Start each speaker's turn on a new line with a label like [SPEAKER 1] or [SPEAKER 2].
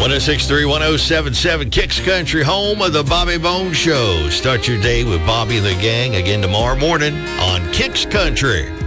[SPEAKER 1] 106.3, 107.7, Kicks Country, home of the Bobby Bones Show. Start your day with Bobby and the gang again tomorrow morning on Kicks Country.